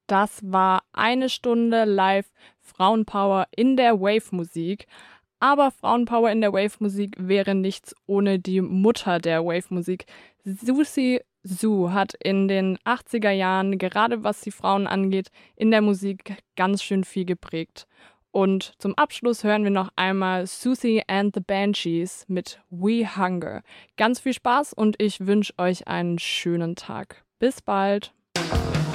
Das war eine Stunde live Frauenpower in der Wave-Musik. Aber Frauenpower in der Wave-Musik wäre nichts ohne die Mutter der Wave-Musik. Siouxsie Sioux hat in den 80er Jahren, gerade was die Frauen angeht, in der Musik ganz schön viel geprägt. Und zum Abschluss hören wir noch einmal Siouxsie and the Banshees mit We Hunger. Ganz viel Spaß und ich wünsche euch einen schönen Tag. Bis bald!